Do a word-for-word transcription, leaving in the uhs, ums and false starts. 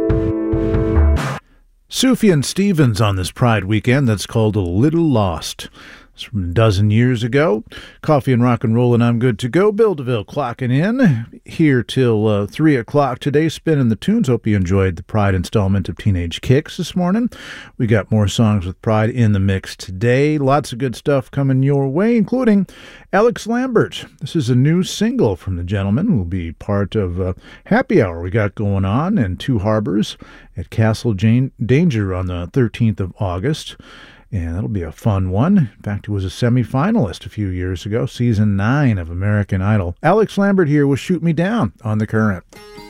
Sufjan Stevens on this Pride weekend that's called A Little Lost. It's from a dozen years ago. Coffee and rock and roll, and I'm good to go. Bill DeVille clocking in here till uh, three o'clock today, spinning the tunes. Hope you enjoyed the Pride installment of Teenage Kicks this morning. We got more songs with Pride in the mix today. Lots of good stuff coming your way, including Alex Lambert. This is a new single from the gentleman. Will be part of uh, Happy Hour we got going on in Two Harbors at Castle Jane Danger on the thirteenth of August. And that'll be a fun one. In fact, he was a semifinalist a few years ago, season nine of American Idol. Alex Lambert here with Shoot Me Down on The Current.